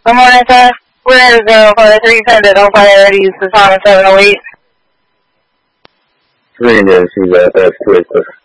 Good morning, sir. We're in 053 Pendant on priority use the time 708. 3 and see that, that's quick.